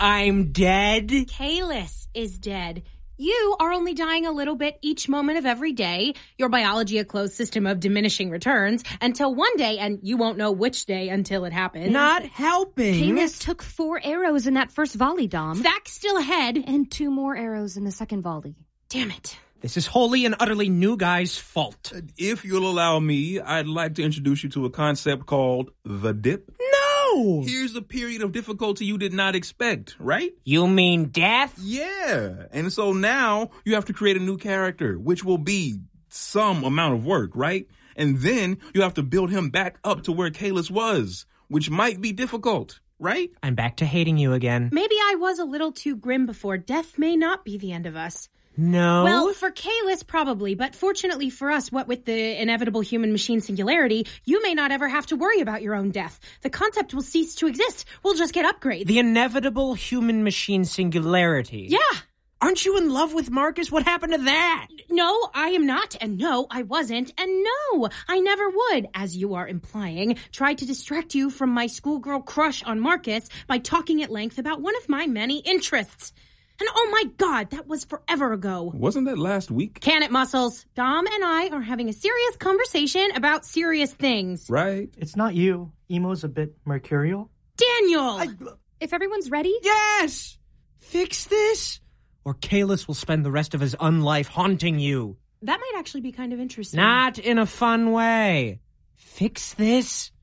I'm dead? Kalis is dead. You are only dying a little bit each moment of every day. Your biology a closed system of diminishing returns until one day, and you won't know which day until it happens. Not helping. Kalis took 4 arrows in that first volley, Dom. Fact's still ahead. And 2 more arrows in the second volley. Damn it. This is wholly and utterly New Guy's fault. If you'll allow me, I'd like to introduce you to a concept called the dip. No! Here's a period of difficulty you did not expect, right? You mean death? Yeah. And so now you have to create a new character, which will be some amount of work, right? And then you have to build him back up to where Kalis was, which might be difficult, right? I'm back to hating you again. Maybe I was a little too grim before. Death may not be the end of us. No. Well, for Kalis, probably, but fortunately for us, what with the inevitable human-machine singularity, you may not ever have to worry about your own death. The concept will cease to exist. We'll just get upgrades. The inevitable human-machine singularity. Yeah. Aren't you in love with Marcus? What happened to that? No, I am not, and no, I wasn't, and no, I never would, as you are implying, try to distract you from my schoolgirl crush on Marcus by talking at length about one of my many interests. And oh my God, that was forever ago. Wasn't that last week? Can it, Muscles? Dom and I are having a serious conversation about serious things. Right. It's not you. Emo's a bit mercurial. Daniel! If everyone's ready... Yes! Fix this? Or Kalis will spend the rest of his unlife haunting you. That might actually be kind of interesting. Not in a fun way. Fix this?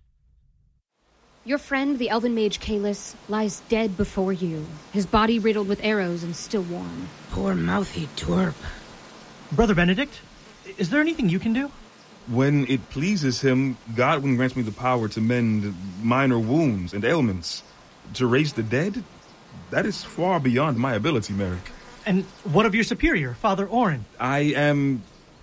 Your friend, the elven mage Kalis, lies dead before you, his body riddled with arrows and still warm. Poor mouthy twerp. Brother Benedict, is there anything you can do? When it pleases him, Godwin grants me the power to mend minor wounds and ailments. To raise the dead? That is far beyond my ability, Merrick. And what of your superior, Father Orin? I am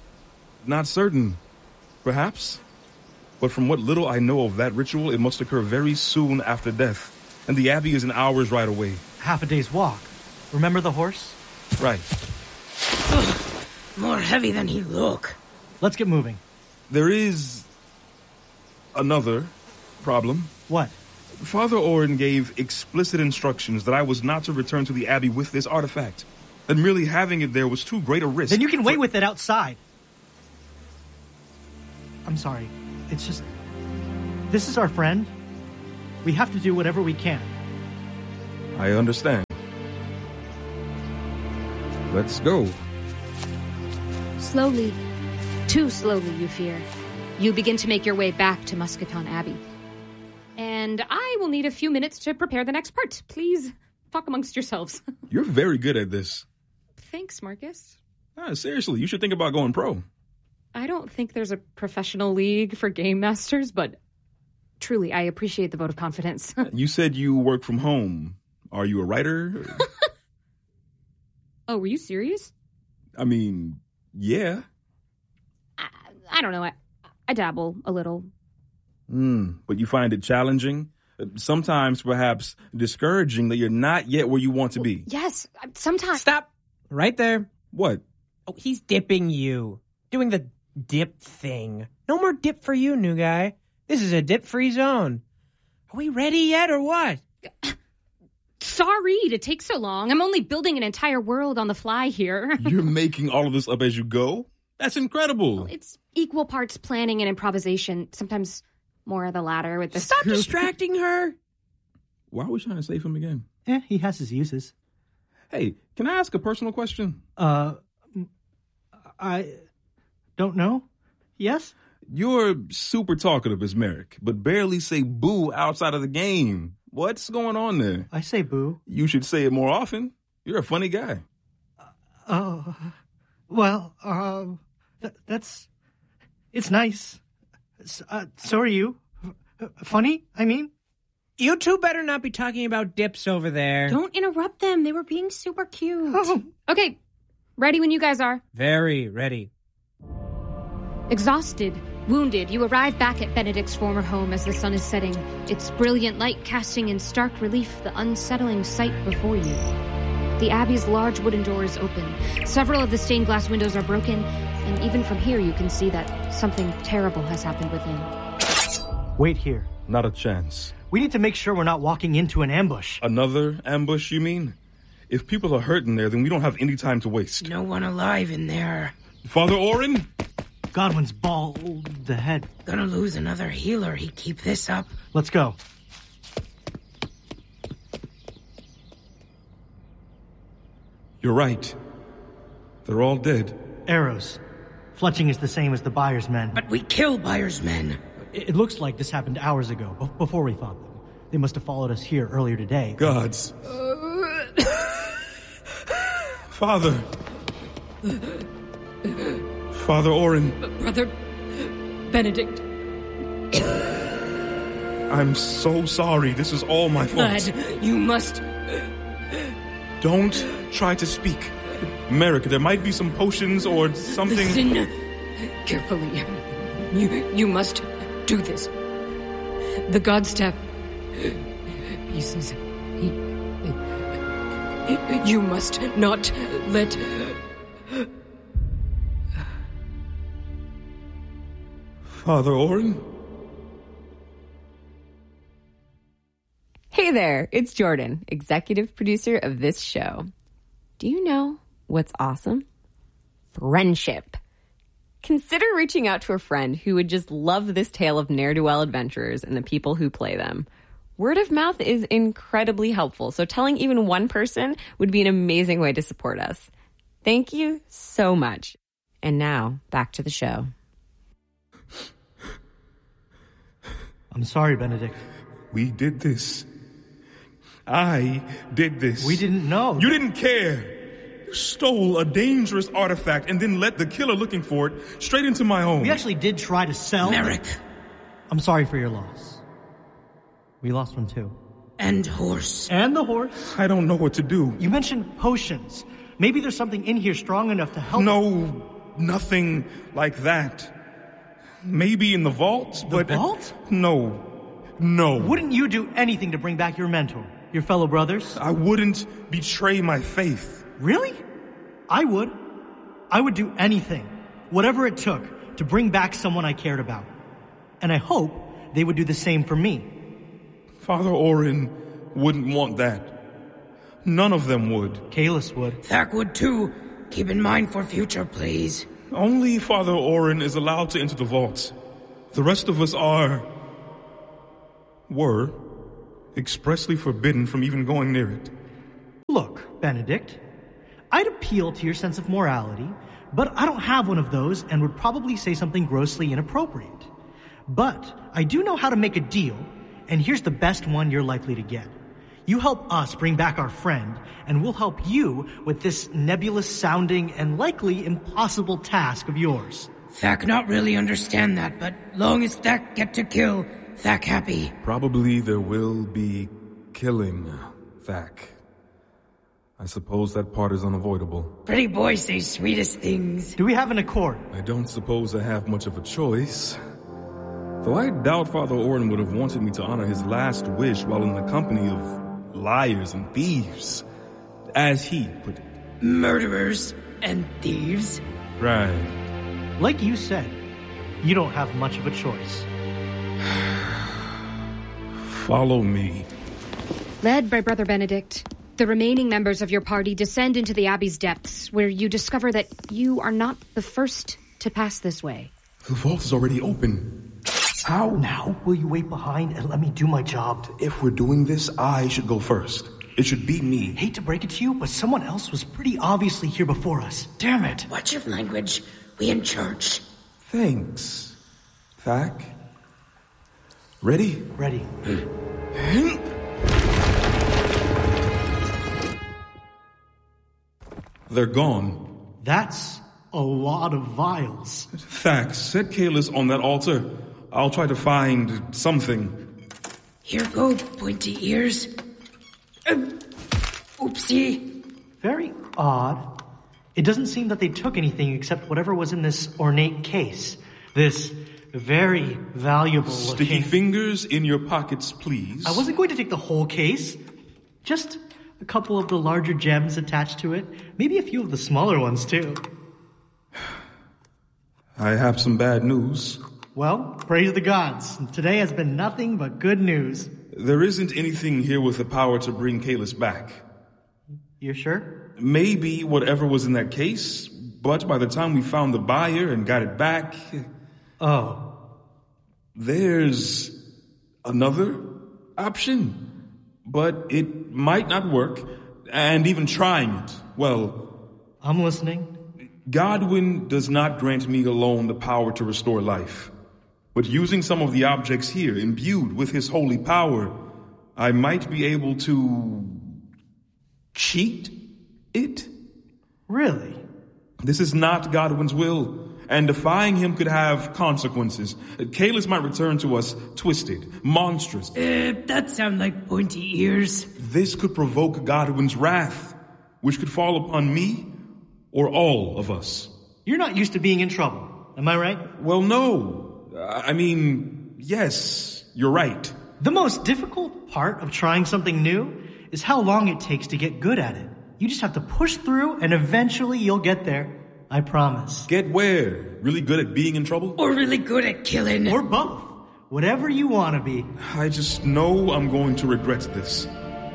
not certain. Perhaps. But from what little I know of that ritual, it must occur very soon after death. And the Abbey is an hour's ride away. Half a day's walk. Remember the horse? Right. Ugh, more heavy than he look. Let's get moving. There is another problem. What? Father Orin gave explicit instructions that I was not to return to the Abbey with this artifact. That merely having it there was too great a risk. Then you can wait with it outside. I'm sorry. It's just... This is our friend. We have to do whatever we can. I understand. Let's go. Slowly, too slowly, you fear, you begin to make your way back to Musketon Abbey. And I will need a few minutes to prepare the next part. Please talk amongst yourselves. You're very good at this. Thanks, Marcus. Seriously, you should think about going pro. I don't think there's a professional league for game masters, but truly, I appreciate the vote of confidence. You said you work from home. Are you a writer? Oh, were you serious? I mean, yeah. I don't know. I dabble a little. But you find it challenging? Sometimes, perhaps, discouraging that you're not yet where you want to be. Yes, sometimes. Stop. Right there. What? Oh, he's dipping you. Doing the dip thing. No more dip for you, new guy. This is a dip-free zone. Are we ready yet or what? Sorry to take so long. I'm only building an entire world on the fly here. You're making all of this up as you go? That's incredible. Well, it's equal parts planning and improvisation. Sometimes more of the latter with this Stop group. distracting her. Why are we trying to save him again? He has his uses. Hey, can I ask a personal question? I don't know. Yes? You're super talkative as Merrick, but barely say boo outside of the game. What's going on there? I say boo. You should say it more often. You're a funny guy. That's... It's nice. So are you. Funny, I mean? You two better not be talking about dips over there. Don't interrupt them. They were being super cute. Oh. Okay, ready when you guys are. Very ready. Exhausted, wounded, you arrive back at Benedict's former home as the sun is setting, its brilliant light casting in stark relief the unsettling sight before you. The Abbey's large wooden door is open. Several of the stained glass windows are broken, and even from here you can see that something terrible has happened within. Wait here. Not a chance. We need to make sure we're not walking into an ambush. Another ambush, you mean? If people are hurt in there, then we don't have any time to waste. No one alive in there. Father Orin? Godwin's bald head. Gonna lose another healer. He'd keep this up. Let's go. You're right. They're all dead. Arrows. Fletching is the same as the Byers men. But we kill Byers' men. It looks like this happened hours ago, before we fought them. They must have followed us here earlier today. Gods. Father. Father Orin. Brother Benedict. I'm so sorry. This is all my fault. Lad, you must... Don't try to speak. Merrick, there might be some potions or something... Listen carefully. You must do this. The God Step. Pieces. You must not let... Father Orin? Hey there, it's Jordan, executive producer of this show. Do you know what's awesome? Friendship. Consider reaching out to a friend who would just love this tale of ne'er-do-well adventurers and the people who play them. Word of mouth is incredibly helpful, so telling even one person would be an amazing way to support us. Thank you so much. And now, back to the show. I'm sorry, Benedict. We did this. I did this. We didn't know. You didn't care. You stole a dangerous artifact and then let the killer looking for it straight into my home. We actually did try to sell... Merrick. I'm sorry for your loss. We lost one too. And horse. And the horse. I don't know what to do. You mentioned potions. Maybe there's something in here strong enough to help... No, nothing like that. Maybe in the vault, but... The vault? No. Wouldn't you do anything to bring back your mentor? Your fellow brothers? I wouldn't betray my faith. Really? I would. I would do anything, whatever it took, to bring back someone I cared about. And I hope they would do the same for me. Father Orin wouldn't want that. None of them would. Kalis would. Thack would too. Keep in mind for future, please. Only Father Orin is allowed to enter the vault. The rest of us were expressly forbidden from even going near it. Look, Benedict, I'd appeal to your sense of morality, but I don't have one of those and would probably say something grossly inappropriate. But I do know how to make a deal, and here's the best one you're likely to get. You help us bring back our friend, and we'll help you with this nebulous-sounding and likely impossible task of yours. Thack not really understand that, but long as Thack get to kill, Thack happy. Probably there will be killing, Thack. I suppose that part is unavoidable. Pretty boys say sweetest things. Do we have an accord? I don't suppose I have much of a choice. Though I doubt Father Orin would have wanted me to honor his last wish while in the company of liars and thieves, as he put it. Murderers and thieves. Right. Like you said, you don't have much of a choice. Follow me. Led by Brother Benedict, the remaining members of your party descend into the Abbey's depths, where you discover that you are not the first to pass this way. The vault is already open. How? Now, will you wait behind and let me do my job? If we're doing this, I should go first. It should be me. Hate to break it to you, but someone else was pretty obviously here before us. Damn it. Watch your language. We in church. Thanks. Thack. Ready? Ready. They're gone. That's a lot of vials. Thack, set Kalis on that altar. I'll try to find something. Here go, pointy ears. Oopsie. Very odd. It doesn't seem that they took anything except whatever was in this ornate case. This very valuable Sticky fingers in your pockets, please. I wasn't going to take the whole case. Just a couple of the larger gems attached to it. Maybe a few of the smaller ones, too. I have some bad news. Well, praise the gods. Today has been nothing but good news. There isn't anything here with the power to bring Kalis back. You're sure? Maybe whatever was in that case, but by the time we found the buyer and got it back... Oh. There's another option, but it might not work, and even trying it, well... I'm listening. Godwin does not grant me alone the power to restore life. But using some of the objects here, imbued with his holy power, I might be able to... cheat it? Really? This is not Godwin's will, and defying him could have consequences. Kalis might return to us twisted, monstrous. That sound like pointy ears. This could provoke Godwin's wrath, which could fall upon me or all of us. You're not used to being in trouble, am I right? Well, no. I mean, yes, you're right. The most difficult part of trying something new is how long it takes to get good at it. You just have to push through and eventually you'll get there. I promise. Get where? Really good at being in trouble? Or really good at killing. Or both. Whatever you want to be. I just know I'm going to regret this.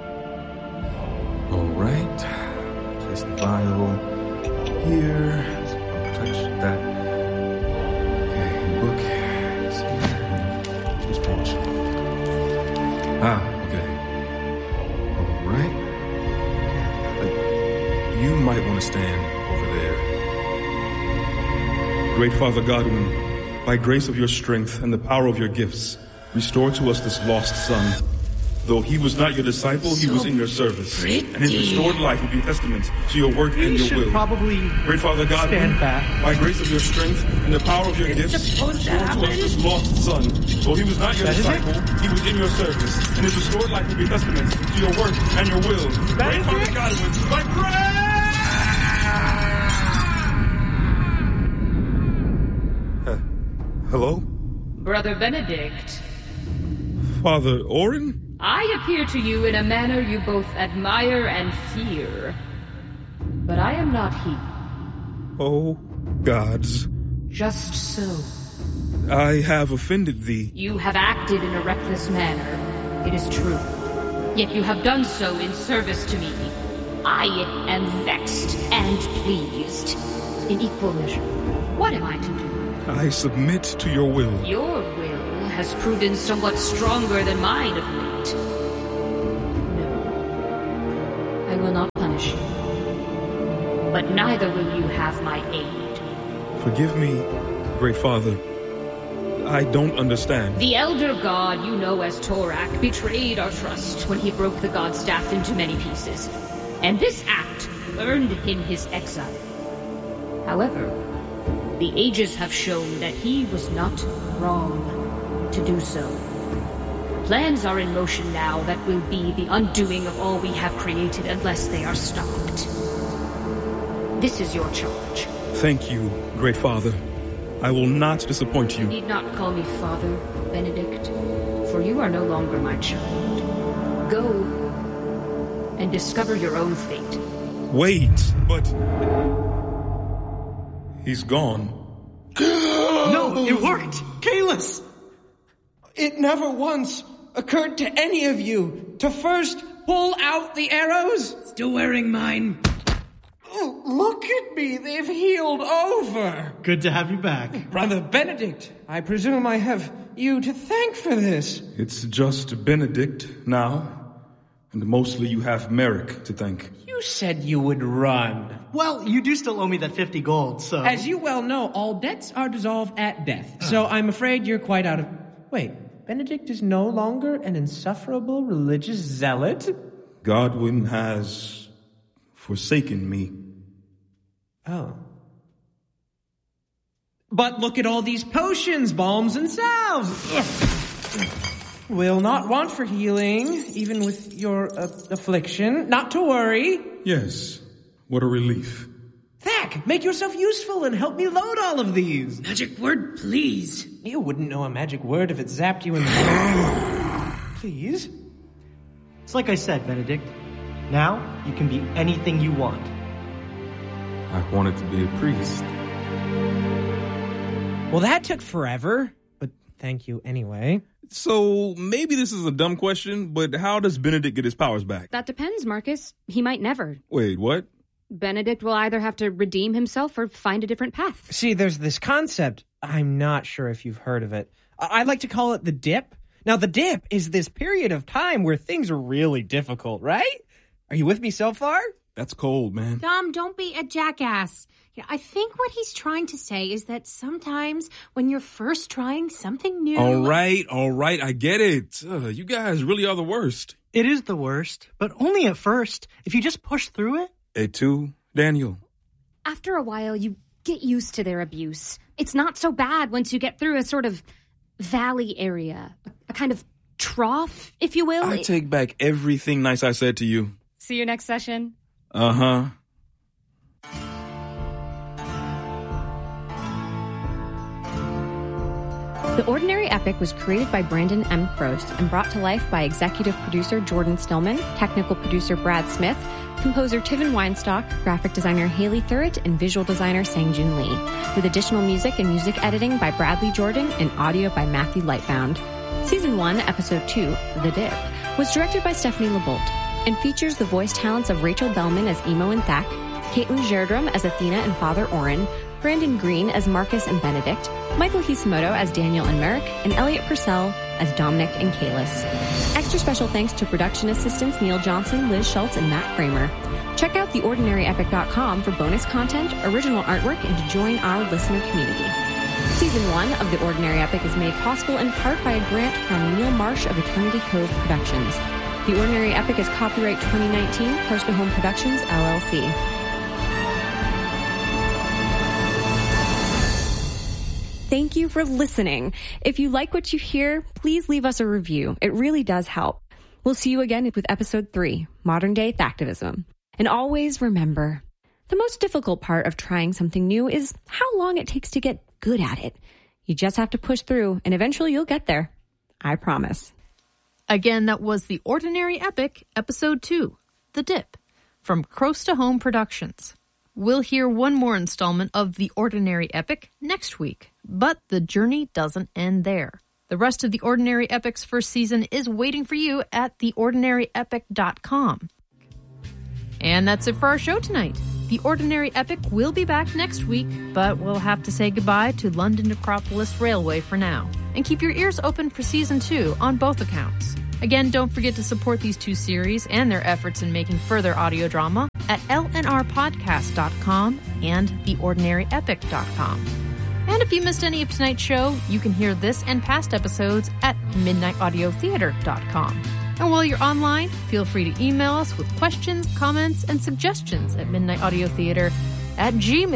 All right. Place the vial here. Touch that. Okay, book. This page. Okay. All right. Okay. You might want to stand over there. Great Father Godwin, by grace of your strength and the power of your gifts, restore to us this lost son. Though he was not your disciple, he was in your service. And his restored life will be a testament to your work and your will. Probably Great Father Godwin, stand back. by grace of your strength and the power of your gifts, restore to us this lost son. Though he was not your disciple, he was in your service. And his restored life will be a testament to your work and your will. Great Father Godwin, by grace! Hello? Brother Benedict. Father Orin? I appear to you in a manner you both admire and fear. But I am not he. Oh, gods. Just so. I have offended thee. You have acted in a reckless manner. It is true. Yet you have done so in service to me. I am vexed and pleased. In equal measure. What am I to do? I submit to your will. Your will has proven somewhat stronger than mine of late. No. I will not punish you. But neither will you have my aid. Forgive me, Great Father. I don't understand. The elder god you know as Torak betrayed our trust when he broke the god staff into many pieces. And this act earned him his exile. However, the ages have shown that he was not wrong to do so. Plans are in motion now that will be the undoing of all we have created unless they are stopped. This is your charge. Thank you, Great Father. I will not disappoint you. You need not call me Father, Benedict, for you are no longer my child. Go and discover your own fate. Wait, but... He's gone. No, it worked! Kalis! It never once occurred to any of you to first pull out the arrows? Still wearing mine. Oh, look at me, they've healed over. Good to have you back. Brother Benedict, I presume I have you to thank for this. It's just Benedict now, and mostly you have Merrick to thank. You said you would run. Well, you do still owe me that 50 gold, so... As you well know, all debts are dissolved at death. So I'm afraid you're quite out of... Wait, Benedict is no longer an insufferable religious zealot? Godwin has forsaken me. Oh. But look at all these potions, balms, and salves. Will not want for healing, even with your affliction. Not to worry. Yes, what a relief. Thak, make yourself useful and help me load all of these. Magic word, please. You wouldn't know a magic word if it zapped you in the head. Please? It's like I said, Benedict. Now, you can be anything you want. I wanted to be a priest. Well, that took forever, but thank you anyway. So maybe this is a dumb question, but how does Benedict get his powers back? That depends, Marcus. He might never. Wait, what? Benedict will either have to redeem himself or find a different path. See, there's this concept. I'm not sure if you've heard of it. I like to call it the dip. Now, the dip is this period of time where things are really difficult, right? Are you with me so far? That's cold, man. Dom, don't be a jackass. I think what he's trying to say is that sometimes when you're first trying something new... All right, I get it. You guys really are the worst. It is the worst, but only at first. If you just push through it. Et tu, Daniel? After a while, you get used to their abuse. It's not so bad once you get through a sort of valley area, a kind of trough, if you will. I take back everything nice I said to you. See you next session. Uh-huh. The Ordinary Epic was created by Brandon M. Croce and brought to life by executive producer Jordan Stillman, technical producer Brad Smith, composer Tivin Weinstock, graphic designer Haley Thurrett, and visual designer Sang-Jun Lee, with additional music and music editing by Bradley Jordan and audio by Matthew Lightbound. Season 1, Episode 2, The Dip, was directed by Stephanie LeBolt and features the voice talents of Rachel Bellman as Emo and Thak, Caitlin Gerdrum as Athena and Father Orin, Brandon Green as Marcus and Benedict, Michael Hisimoto as Daniel and Merrick, and Elliot Purcell as Dominic and Kalis. Extra special thanks to production assistants Neil Johnson, Liz Schultz, and Matt Kramer. Check out theordinaryepic.com for bonus content, original artwork, and to join our listener community. Season 1 of The Ordinary Epic is made possible in part by a grant from Neil Marsh of Eternity Cove Productions. The Ordinary Epic is copyright 2019, Close to Home Productions, LLC. Thank you for listening. If you like what you hear, please leave us a review. It really does help. We'll see you again with Episode 3, Modern Day Thactivism. And always remember, the most difficult part of trying something new is how long it takes to get good at it. You just have to push through, and eventually you'll get there. I promise. Again, that was The Ordinary Epic, Episode 2, The Dip, from Close to Home Productions. We'll hear one more installment of The Ordinary Epic next week, but the journey doesn't end there. The rest of The Ordinary Epic's first season is waiting for you at theordinaryepic.com. And that's it for our show tonight. The Ordinary Epic will be back next week, but we'll have to say goodbye to London Acropolis Railway for now. And keep your ears open for Season 2 on both accounts. Again, don't forget to support these two series and their efforts in making further audio drama at lnrpodcast.com and theordinaryepic.com. And if you missed any of tonight's show, you can hear this and past episodes at midnightaudiotheater.com. And while you're online, feel free to email us with questions, comments, and suggestions at midnightaudiotheater@gmail.com.